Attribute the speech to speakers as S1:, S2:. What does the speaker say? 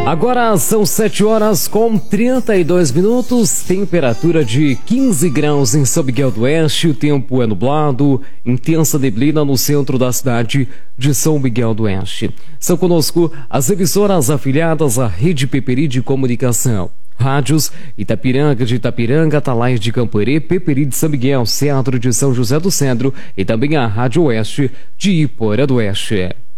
S1: Agora são 7h32, temperatura de 15 graus em São Miguel do Oeste, o tempo é nublado, intensa neblina no centro da cidade de São Miguel do Oeste. São conosco as emissoras afiliadas à Rede Peperi de Comunicação. Rádios Itapiranga de Itapiranga, Atalaias de Camporê, Peperi de São Miguel, Centro de São José do Cedro e também a Rádio Oeste de Iporã do Oeste.